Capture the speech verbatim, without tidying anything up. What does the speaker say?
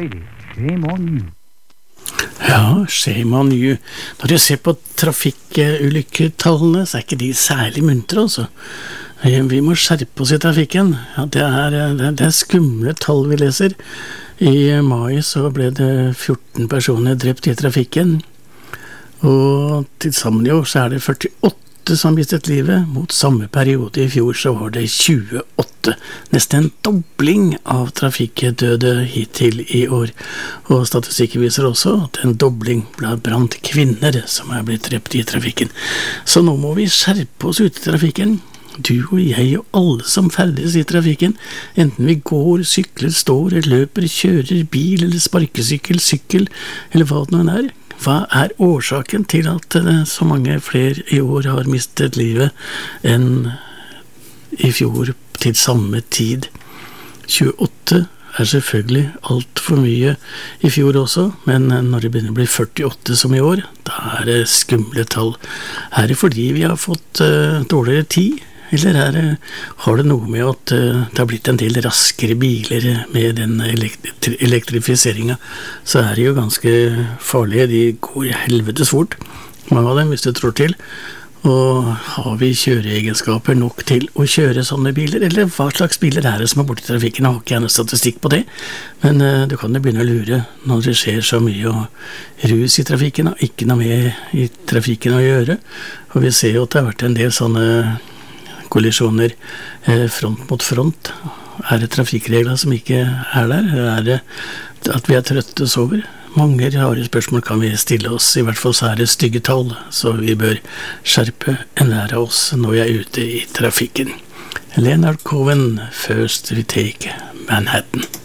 Baby, shame on you. Ja, shame on you. Når du ser på trafikkulykketallene, så er ikke de særlig muntre, altså. Vi må skjerpe oss i trafikken. Ja, det er, det er skumle tall vi leser. I mai så ble det fjorten personer drept i trafikken, og til sammen i år så er det førtiåtte som mistet livet. Mot samme periode i fjor så var det tjueåtte. Nesten en dobling av trafikkdøde hittil i år. Og statistikken viser også at en dobling blant kvinner som er blitt drept i trafikken. Så nå må vi skjerpe oss ute i trafikken. Du og jeg og alle som ferdes i trafikken, enten vi går, sykler, står, løper, kjører bil eller sparkesykkel, sykkel, eller hva det nå er. Hva er årsaken til at så mange flere i år har mistet livet enn i fjor til samme tid? tjueåtte er selvfølgelig alt for mye i fjor også, men når det begynner å bli førtiåtte som i år, da er det skumle tall. Er det fordi vi har fått uh, dårligere tid? Eller er det, har det noe med at uh, det har blitt en del raskere biler med den elektri- elektrifiseringen, så er det jo ganske farlige. De går helvetes fort, mange av dem, hvis du tror til. Og har vi kjøreegenskaper nok til å kjøre sånne biler? Eller hva slags biler er det som er borte i trafikken? Jeg har ikke gjerne statistikk på det, men uh, du kan jo begynne å lure når det skjer så mye og rus i trafikken, og ikke noe med i trafikken å gjøre. Og vi ser jo at det har vært en del sånne kollisjoner front mot front. Er det trafikkregler som ikke er der? Er det at vi er trøtte sover? Mange rare spørsmål kan vi stille oss. I hvert fall så er det stygge tall, så vi bør skjerpe enhver av oss når vi er ute i trafikken. Leonard Cohen, First We Take Manhattan.